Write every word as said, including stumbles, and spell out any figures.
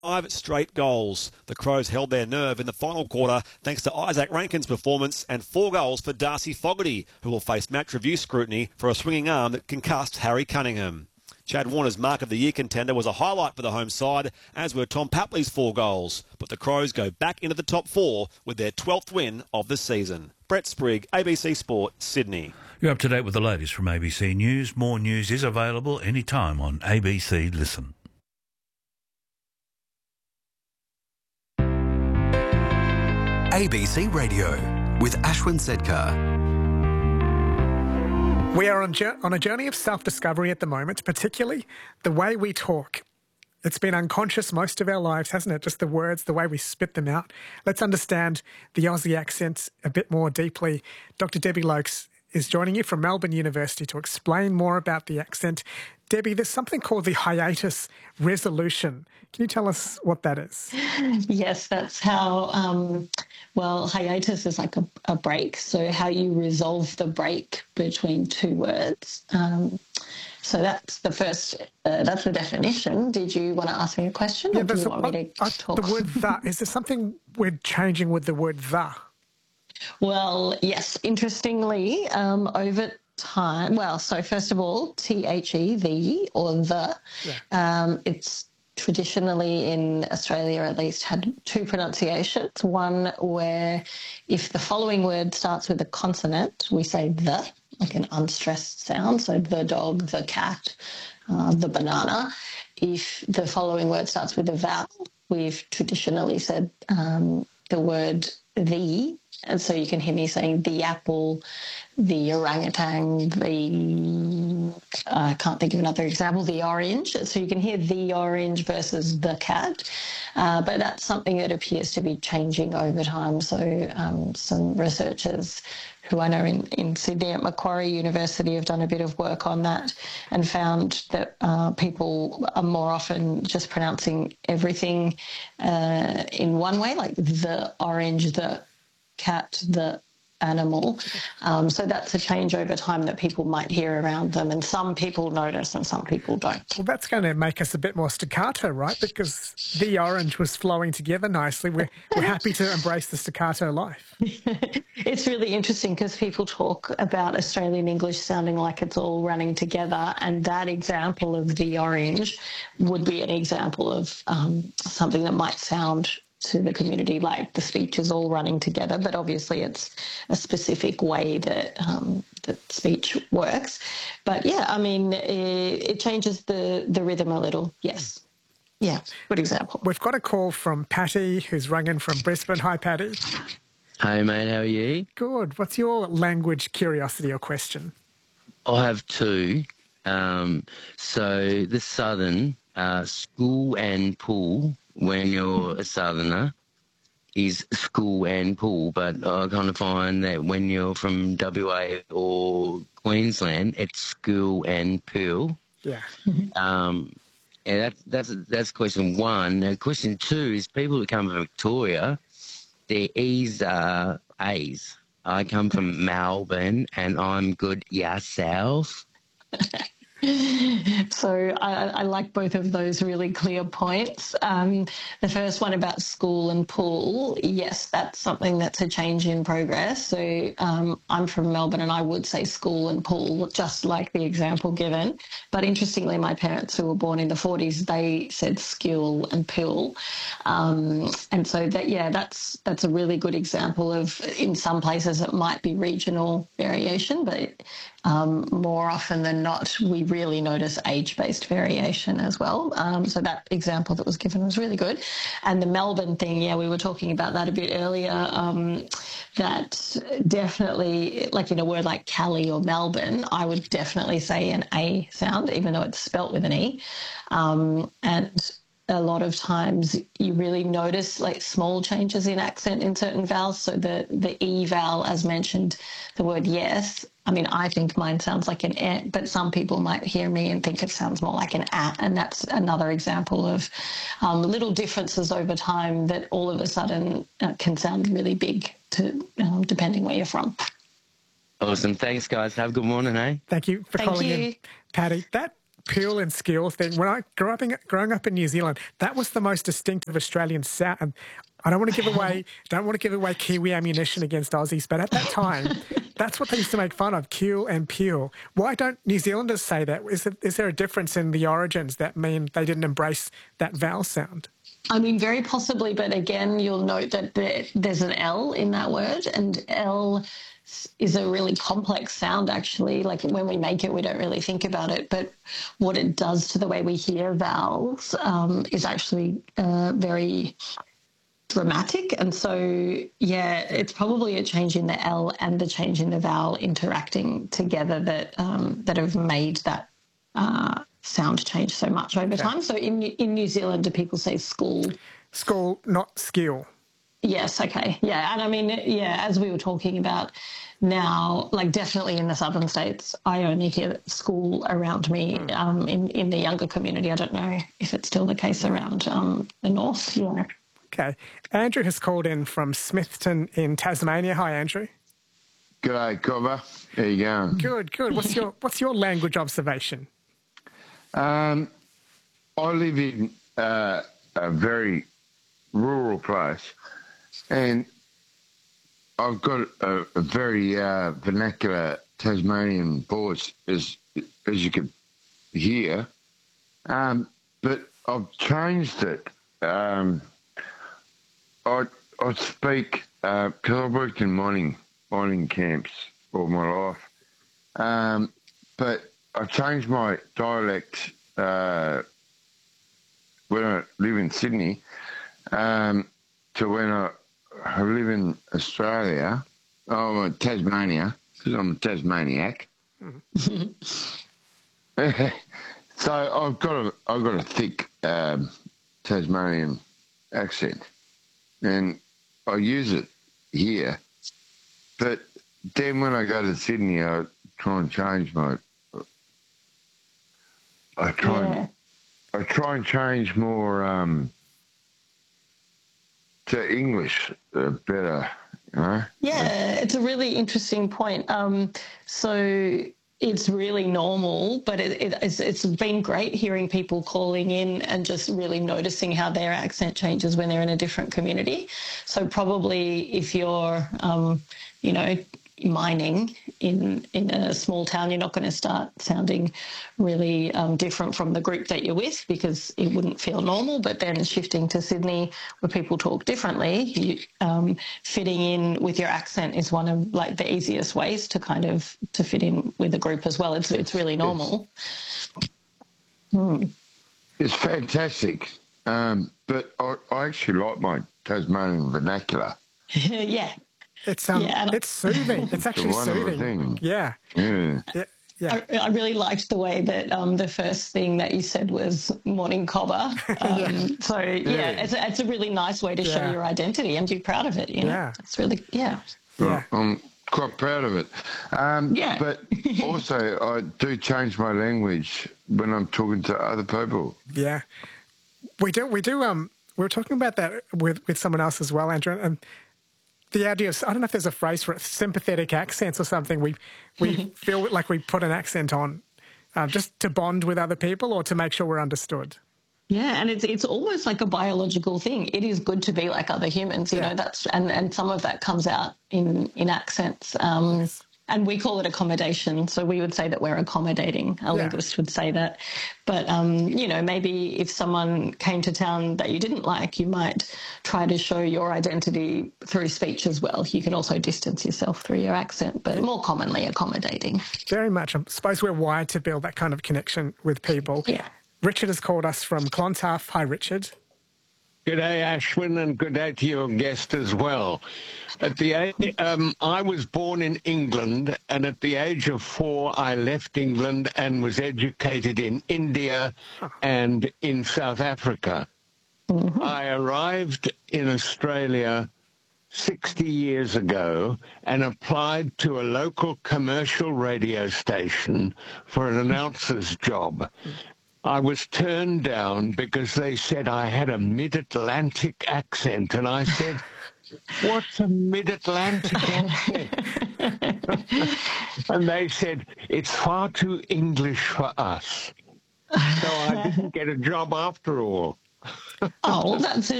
Five straight goals. The Crows held their nerve in the final quarter thanks to Isaac Rankin's performance and four goals for Darcy Fogarty, who will face match review scrutiny for a swinging arm that concussed Harry Cunningham. Chad Warner's Mark of the Year contender was a highlight for the home side, as were Tom Papley's four goals. But the Crows go back into the top four with their twelfth win of the season. Brett Sprigg, A B C Sport, Sydney. You're up to date with the latest from A B C News. More news is available anytime on A B C Listen. A B C Radio with Ashwin Sedkar. We are on, on a journey of self-discovery at the moment, particularly the way we talk. It's been unconscious most of our lives, hasn't it? Just the words, the way we spit them out. Let's understand the Aussie accent a bit more deeply. Doctor Debbie Lokes is joining you from Melbourne University to explain more about the accent. Debbie, there's something called the hiatus resolution. Can you tell us what that is? Yes, that's how, um, well, hiatus is like a, a break. So how you resolve the break between two words. Um, so that's the first, uh, that's the definition. Did you want to ask me a question Yeah, or do you want a, me to I, talk? The word the, is there something we're changing with the word the? Well, yes, interestingly, um, over time, well, so first of all, T H E, the, or the, yeah. um, it's traditionally in Australia at least had two pronunciations. One where if the following word starts with a consonant, we say the, like an unstressed sound, so the dog, the cat, uh, the banana. If the following word starts with a vowel, we've traditionally said um, the word the. And so you can hear me saying the apple, the orangutan, the, I can't think of another example, the orange. So you can hear the orange versus the cat. Uh, but that's something that appears to be changing over time. So um, some researchers who I know in, in Sydney at Macquarie University have done a bit of work on that and found that uh, people are more often just pronouncing everything uh, in one way, like the orange, the cat, the animal. Um, so that's a change over time that people might hear around them, and some people notice and some people don't. Well, that's going to make us a bit more staccato, right? Because the orange was flowing together nicely. We're, we're happy to embrace the staccato life. It's really interesting because people talk about Australian English sounding like it's all running together, and that example of the orange would be an example of um, something that might sound to the community like the speech is all running together, but obviously it's a specific way that um, that speech works. But yeah, I mean, it, it changes the, the rhythm a little, yes. Yeah, good example. We've got a call from Patty, who's rung in from Brisbane. Hi, Patty. Hey, mate, how are you? Good. What's your language curiosity or question? I have two. Um, so the southern, uh, school and pool, when you're a southerner, is school and pool, but I kind of find that when you're from W A or Queensland, it's school and pool. Yeah. um, and that, that's that's question one. Now, question two is people who come from Victoria, their E's are A's. I come from Melbourne, and I'm good yourself. So I, I like both of those really clear points. Um, the first one about school and pool, yes, that's something that's a change in progress. So um, I'm from Melbourne and I would say school and pool, just like the example given. But interestingly, my parents who were born in the forties, they said school and pool. Um, and so that, yeah, that's that's a really good example of, in some places it might be regional variation, but um, more often than not, we really notice age-based variation as well. Um, so that example that was given was really good. And the Melbourne thing, yeah, we were talking about that a bit earlier, um, that definitely, like in a word like Cali or Melbourne, I would definitely say an A sound, even though it's spelt with an E. Um, and a lot of times you really notice like small changes in accent in certain vowels. So the, the E vowel, as mentioned, the word yes, I mean, I think mine sounds like an eh, but some people might hear me and think it sounds more like an ah, and that's another example of um, little differences over time that all of a sudden uh, can sound really big to um, depending where you're from. Awesome. Thanks, guys. Have a good morning, eh? Thank you for Thank calling you. in, Patty. That peel and skill thing, when I grew up in, growing up in New Zealand, that was the most distinctive Australian sound. I don't want to give away, don't want to give away Kiwi ammunition against Aussies, but at that time, that's what they used to make fun of, keel and peel. Why don't New Zealanders say that? Is, it, is there a difference in the origins that mean they didn't embrace that vowel sound? I mean, very possibly, but again, you'll note that there, there's an L in that word, and L is a really complex sound, actually. Like, when we make it, we don't really think about it, but what it does to the way we hear vowels um, is actually uh, very dramatic. And so, yeah, it's probably a change in the L and the change in the vowel interacting together that um, that have made that uh, sound change so much over Okay. time. So in in New Zealand, do people say school? School, not skill. Yes, okay. Yeah, and I mean, yeah, as we were talking about now, like definitely in the southern states, I only hear school around me. Um, in, in the younger community, I don't know if it's still the case around um, the north. Yeah. Okay. Andrew has called in from Smithton in Tasmania. Hi, Andrew. G'day, Cobber. How you going? Good, good. What's your what's your language observation? Um, I live in uh, a very rural place, and I've got a, a very uh, vernacular Tasmanian voice, as as you could hear. Um, but I've changed it. Um, I I speak because uh, I've worked in mining mining camps all my life, um, but I changed my dialect uh, when I live in Sydney um, to when I, I live in Australia. Oh, Tasmania, because I'm a Tasmaniac. Mm-hmm. So I've got a I've got a thick um, Tasmanian accent, and I use it here. But then when I go to Sydney, I try and change my. I try Yeah. and I try and change more um, to English uh, better, you know. Yeah, it's a really interesting point. Um, so it's really normal, but it, it, it's, it's been great hearing people calling in and just really noticing how their accent changes when they're in a different community. So probably if you're, um, you know, mining in in a small town, you're not going to start sounding really um, different from the group that you're with, because it wouldn't feel normal. But then shifting to Sydney, where people talk differently, you, um, fitting in with your accent is one of like the easiest ways to kind of to fit in with a group as well. It's it's really normal. Hmm. It's fantastic, um, but I, I actually like my Tasmanian vernacular. Yeah. It's um, Yeah, and I- it's soothing. It's actually one of the soothing. things. Yeah, Yeah. yeah, yeah. I, I really liked the way that um, the first thing that you said was morning cobber. Um, So, yeah, it's, a, it's a really nice way to show Yeah. your identity and be proud of it. You know? Yeah. It's really, yeah. Yeah. I'm quite proud of it. Um, Yeah. But also, I do change my language when I'm talking to other people. Yeah, we do. We do. Um, we were talking about that with with someone else as well, Andrew, and the idea of, I don't know if there's a phrase for it, sympathetic accents or something. We we feel like we put an accent on uh, just to bond with other people or to make sure we're understood. Yeah, and it's it's almost like a biological thing. It is good to be like other humans, you Yeah. know. That's and, and some of that comes out in in accents. Um, and we call it accommodation. So we would say that we're accommodating. A Yeah. linguist would say that. But um, you know, maybe if someone came to town that you didn't like, you might try to show your identity through speech as well. You can also distance yourself through your accent, but more commonly accommodating. Very much. I suppose we're wired to build that kind of connection with people. Yeah. Richard has called us from Clontarf. Hi, Richard. Good day, Ashwin, and good day to your guest as well. At the age, um, I was born in England, and at the age of four, I left England and was educated in India and in South Africa. Mm-hmm. I arrived in Australia sixty years ago and applied to a local commercial radio station for an announcer's job. I was turned down because they said I had a mid-Atlantic accent, and I said, what's a mid-Atlantic accent? And they said, it's far too English for us. so I didn't get a job after all. Oh, well, that's